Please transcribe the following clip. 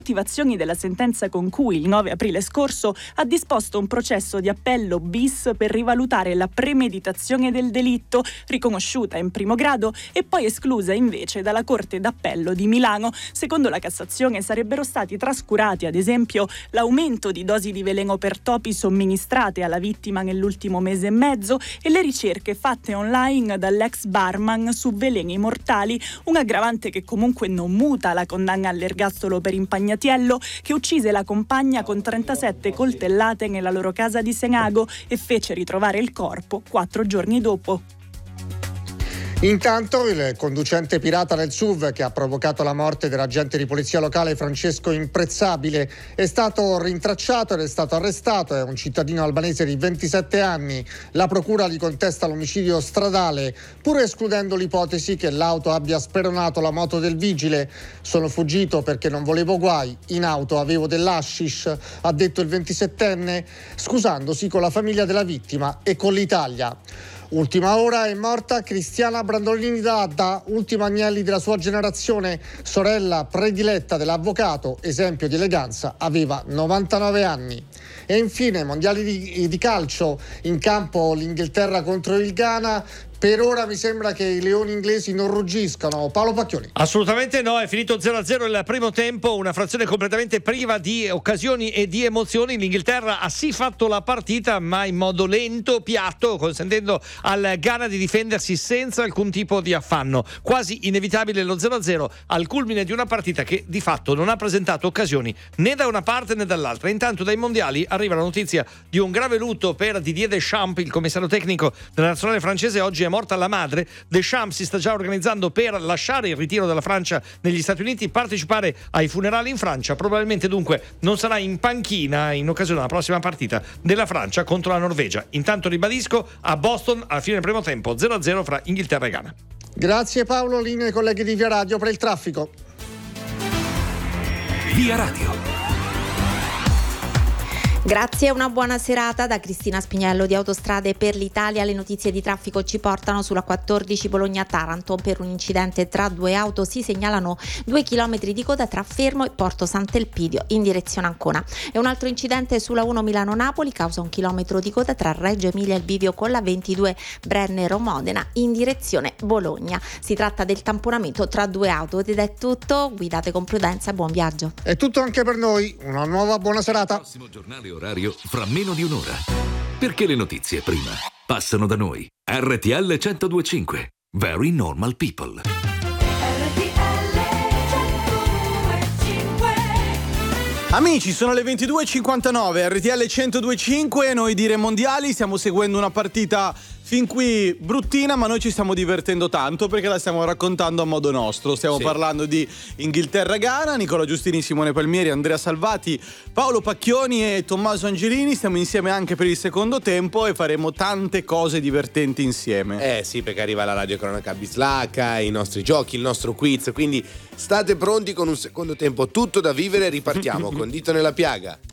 motivazioni della sentenza con cui il 9 aprile scorso ha disposto un processo di appello bis per rivalutare la premeditazione del delitto, riconosciuta in primo grado e poi esclusa invece dalla Corte d'Appello di Milano. Secondo la Cassazione sarebbero stati trascurati, ad esempio, l'aumento di dosi di veleno per topi somministrate alla vittima nell'ultimo mese e mezzo e le ricerche fatte online dall'ex barman su veleni mortali, un aggravante che comunque non muta la condanna all'ergastolo per Impagnatiello, che uccise la compagna con 37 coltellate nella loro casa di Senago e fece ritrovare il corpo 4 giorni dopo. Intanto il conducente pirata del SUV che ha provocato la morte dell'agente di polizia locale Francesco Imprezzabile è stato rintracciato ed è stato arrestato. È un cittadino albanese di 27 anni. La procura gli contesta l'omicidio stradale, pur escludendo l'ipotesi che l'auto abbia speronato la moto del vigile. Sono fuggito perché non volevo guai. In auto avevo dell'hashish, ha detto il 27enne, scusandosi con la famiglia della vittima e con l'Italia. Ultima ora è morta Cristiana Brandolini d'Adda, ultima Agnelli della sua generazione, sorella prediletta dell'avvocato, esempio di eleganza, aveva 99 anni. E infine, mondiali di calcio, in campo l'Inghilterra contro il Ghana. Per ora mi sembra che i leoni inglesi non ruggiscano. Paolo Pacchioni. Assolutamente no, è finito 0-0 il primo tempo, una frazione completamente priva di occasioni e di emozioni. L'Inghilterra ha sì fatto la partita, ma in modo lento, piatto, consentendo al Ghana di difendersi senza alcun tipo di affanno. Quasi inevitabile lo 0-0 al culmine di una partita che di fatto non ha presentato occasioni né da una parte né dall'altra. Intanto dai mondiali arriva la notizia di un grave lutto per Didier Deschamps, il commissario tecnico della nazionale francese. Oggi è morta la madre. Deschamps si sta già organizzando per lasciare il ritiro della Francia negli Stati Uniti, partecipare ai funerali in Francia. Probabilmente dunque non sarà in panchina in occasione della prossima partita della Francia contro la Norvegia. Intanto ribadisco, a Boston alla fine del primo tempo 0-0 fra Inghilterra e Ghana. Grazie Paolo, linea ai colleghi di Via Radio per il traffico. Via Radio. Grazie e una buona serata da Cristina Spinello di Autostrade per l'Italia. Le notizie di traffico ci portano sulla 14 Bologna-Taranto. Per un incidente tra due auto si segnalano 2 chilometri di coda tra Fermo e Porto Sant'Elpidio in direzione Ancona. E un altro incidente sulla 1 Milano-Napoli causa 1 chilometro di coda tra Reggio Emilia e il bivio con la 22 Brennero-Modena in direzione Bologna. Si tratta del tamponamento tra due auto ed è tutto. Guidate con prudenza e buon viaggio. È tutto anche per noi. Una nuova buona serata. Prossimo giornale orario fra meno di un'ora. Perché le notizie prima passano da noi. RTL 102.5. Very Normal People. Amici, sono le 22.59, RTL 102.5, noi di Re Mondiali stiamo seguendo una partita fin qui bruttina, ma noi ci stiamo divertendo tanto perché la stiamo raccontando a modo nostro. Stiamo parlando di Inghilterra-Ghana, Nicola Giustini, Simone Palmieri, Andrea Salvati, Paolo Pacchioni e Tommaso Angelini. Stiamo insieme anche per il secondo tempo e faremo tante cose divertenti insieme. Sì, perché arriva la radiocronaca bislacca, i nostri giochi, il nostro quiz, quindi state pronti con un secondo tempo tutto da vivere. Ripartiamo con Dito nella piaga.